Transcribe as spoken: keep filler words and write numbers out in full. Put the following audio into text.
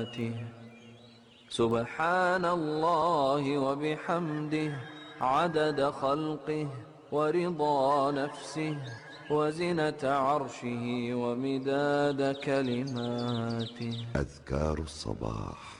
آياته. سبحان الله وبحمده عدد خلقه ورضا نفسه وزنة عرشه ومداد كلماته. أذكار الصباح.